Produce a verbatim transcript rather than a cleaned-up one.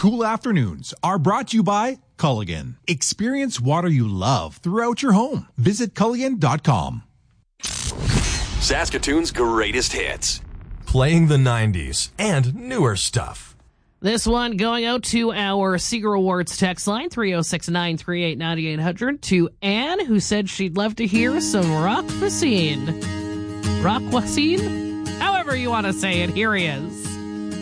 cool afternoons are brought to you by Culligan. Experience water you love throughout your home. Visit Culligan dot com. Saskatoon's greatest hits. Playing the nineties and newer stuff. This one going out to our Seeger Awards text line, three oh six, nine three eight, nine eight hundred, to Anne, who said she'd love to hear some Rock Racine. Rock Racine? However you want to say it, here he is.